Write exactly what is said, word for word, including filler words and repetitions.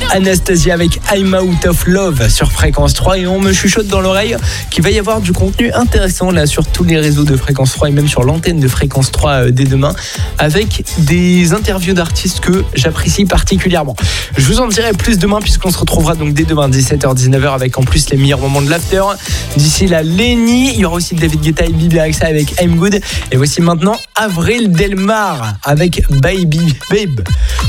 Anastasia avec I'm Out of Love sur Fréquence trois et on me chuchote dans l'oreille qu'il va y avoir du contenu intéressant là sur tous les réseaux de Fréquence trois et même sur l'antenne de Fréquence trois euh, dès demain avec des interviews d'artistes que j'apprécie particulièrement. Je vous en dirai plus demain puisqu'on se retrouvera donc dès demain dix-sept heures dix-neuf heures avec en plus les meilleurs moments de l'after. D'ici là, Lenny, il y aura aussi David Guetta et Bibi Rexa avec I'm Good et voici maintenant Avril Delmar avec Baby Babe.